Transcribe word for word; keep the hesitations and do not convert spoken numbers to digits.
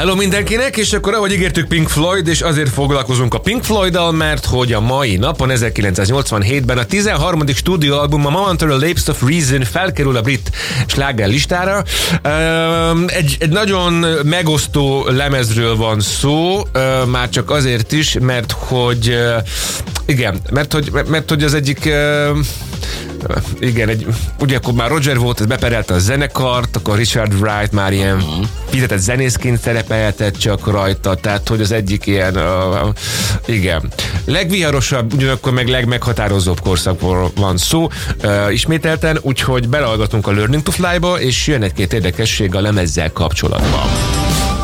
Hello mindenkinek, és akkor ahogy ígértük Pink Floyd, és azért foglalkozunk a Pink Floyddal, mert hogy a mai napon, ezerkilencszáznyolcvanhétben a tizenharmadik stúdióalbum, a Momentary Lapse of Reason felkerül a brit sláger listára. Egy, egy nagyon megosztó lemezről van szó, már csak azért is, mert hogy igen, mert hogy, mert hogy az egyik igen, egy, ugye akkor már Roger volt, ez beperelte a zenekart, akkor Richard Wright már ilyen uh-huh. fizetett zenészként szerepelhetett csak rajta, tehát hogy az egyik ilyen uh, igen. Legviharosabb, ugyanakkor meg legmeghatározóbb korszakról van szó uh, ismételten, úgyhogy belehallgatunk a Learning to Fly-ba, és jön egy-két érdekesség a lemezzel kapcsolatban.